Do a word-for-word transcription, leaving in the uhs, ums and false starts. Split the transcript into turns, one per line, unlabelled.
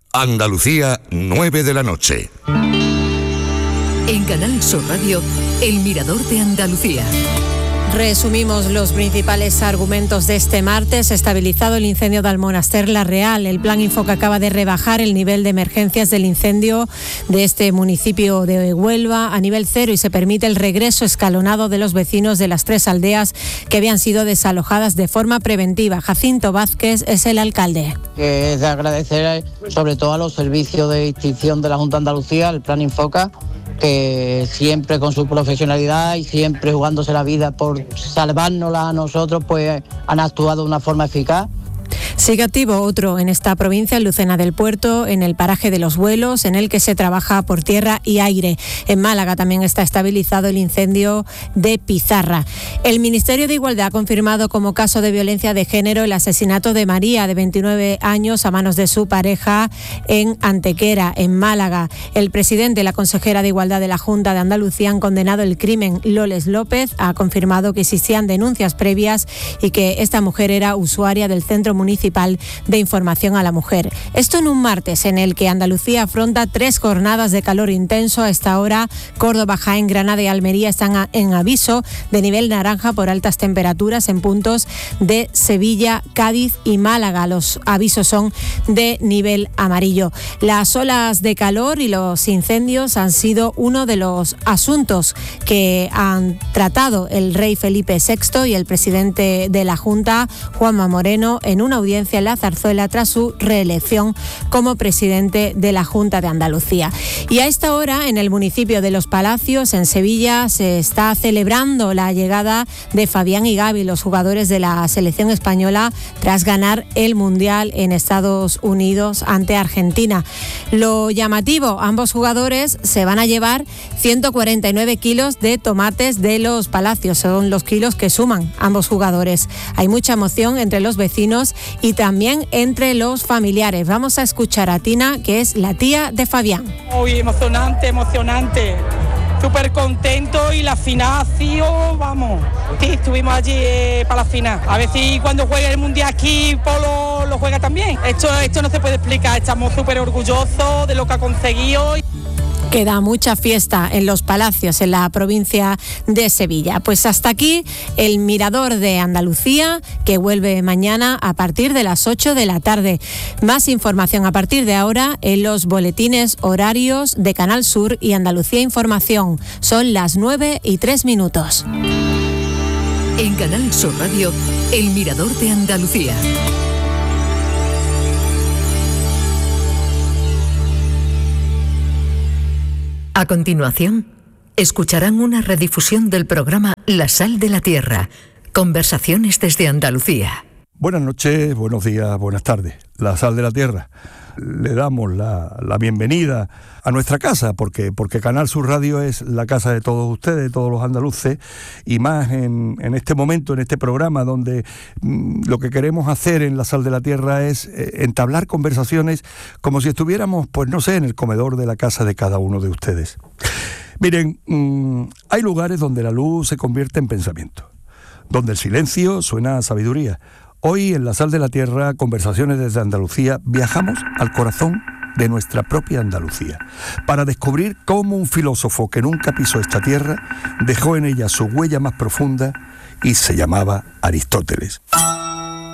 Andalucía, nueve de la noche.
En Canal Sur Radio, El Mirador de Andalucía.
Resumimos los principales argumentos de este martes. Estabilizado el incendio de Almonaster La Real. El Plan Infoca acaba de rebajar el nivel de emergencias del incendio de este municipio de Huelva a nivel cero y se permite el regreso escalonado de los vecinos de las tres aldeas que habían sido desalojadas de forma preventiva. Jacinto Vázquez es el alcalde.
Que es de agradecer sobre todo a los servicios de extinción de la Junta de Andalucía, el Plan Infoca, que siempre con su profesionalidad y siempre jugándose la vida por salvárnosla a nosotros, pues han actuado de una forma eficaz.
Sigue activo otro en esta provincia, en Lucena del Puerto, en el paraje de Los Vuelos, en el que se trabaja por tierra y aire. En Málaga también está estabilizado el incendio de Pizarra. El Ministerio de Igualdad ha confirmado como caso de violencia de género el asesinato de María, de veintinueve años, a manos de su pareja en Antequera, en Málaga. El presidente y la consejera de Igualdad de la Junta de Andalucía han condenado el crimen. Loles López ha confirmado que existían denuncias previas y que esta mujer era usuaria del Centro Municipal de Información a la Mujer. Esto en un martes en el que Andalucía afronta tres jornadas de calor intenso. A esta hora, Córdoba, Jaén, Granada y Almería están en aviso de nivel naranja por altas temperaturas en puntos de Sevilla, Cádiz y Málaga. Los avisos son de nivel amarillo. Las olas de calor y los incendios han sido uno de los asuntos que han tratado el rey Felipe sexto y el presidente de la Junta, Juanma Moreno, en una audiencia en la Zarzuela tras su reelección como presidente de la Junta de Andalucía. Y a esta hora, en el municipio de Los Palacios, en Sevilla, se está celebrando la llegada de Fabián y Gavi, los jugadores de la selección española, tras ganar el Mundial en Estados Unidos ante Argentina. Lo llamativo, ambos jugadores se van a llevar ciento cuarenta y nueve kilos de tomates de Los Palacios. Son los kilos que suman ambos jugadores. Hay mucha emoción entre los vecinos y también entre los familiares. Vamos a escuchar a Tina, que es la tía de Fabián.
Muy emocionante, emocionante. Súper contento y la final ha sido, vamos, sí, estuvimos allí eh, para la final. A ver si cuando juegue el Mundial aquí Polo lo juega también. Esto, esto no se puede explicar, estamos súper orgullosos de lo que ha conseguido.
Queda mucha fiesta en Los Palacios, en la provincia de Sevilla. Pues hasta aquí el Mirador de Andalucía, que vuelve mañana a partir de las ocho de la tarde. Más información a partir de ahora en los boletines horarios de Canal Sur y Andalucía Información. Son las nueve y tres minutos.
En Canal Sur Radio, el Mirador de Andalucía. A continuación, escucharán una redifusión del programa La Sal de la Tierra, conversaciones desde Andalucía.
Buenas noches, buenos días, buenas tardes. La Sal de la Tierra. Le damos la, la bienvenida a nuestra casa, porque, porque Canal Sur Radio es la casa de todos ustedes, de todos los andaluces, y más en, en este momento, en este programa, donde mmm, lo que queremos hacer en La Sal de la Tierra es eh, entablar conversaciones como si estuviéramos, pues no sé, en el comedor de la casa de cada uno de ustedes. Miren, mmm, hay lugares donde la luz se convierte en pensamiento, donde el silencio suena a sabiduría. Hoy en La Sal de la Tierra, conversaciones desde Andalucía, viajamos al corazón de nuestra propia Andalucía, para descubrir cómo un filósofo que nunca pisó esta tierra dejó en ella su huella más profunda y se llamaba Aristóteles.